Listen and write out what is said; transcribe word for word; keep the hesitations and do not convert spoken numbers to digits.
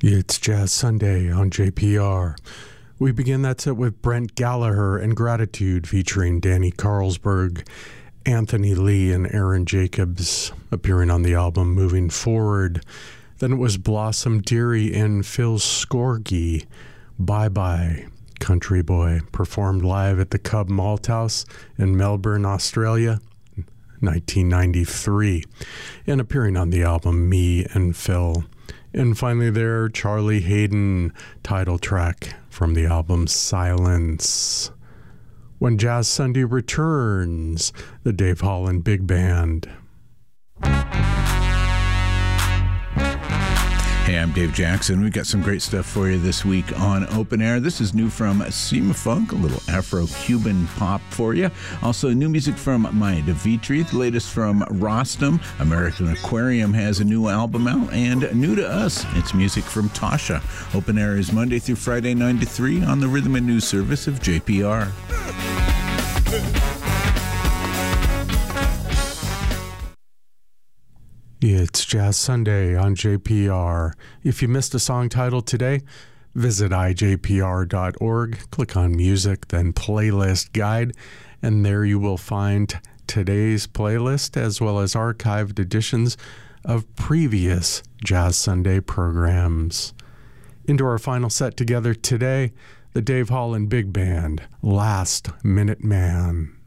It's Jazz Sunday on J P R. We begin that set with Brent Gallagher and Gratitude featuring Danny Carlsberg, Anthony Lee, and Aaron Jacobs appearing on the album Moving Forward. Then it was Blossom Dearie and Phil Scorgi, Bye Bye Country Boy, performed live at the Cub Malthouse in Melbourne, Australia, nineteen ninety-three, and appearing on the album Me and Phil. And finally there, Charlie Hayden, title track from the album Silence. When Jazz Sunday returns, the Dave Holland Big Band. Hey, I'm Dave Jackson. We've got some great stuff for you this week on Open Air. This is new from Sima Funk, a little Afro-Cuban pop for you. Also, new music from Maya DeVitri, the latest from Rostam. American Aquarium has a new album out, and new to us, it's music from Tasha. Open Air is Monday through Friday, nine to three on the Rhythm and News Service of J P R. It's Jazz Sunday on J P R. If you missed a song title today, visit i j p r dot org, click on Music, then Playlist Guide, and there you will find today's playlist as well as archived editions of previous Jazz Sunday programs. Into our final set together today, the Dave Holland Big Band, Last Minute Man.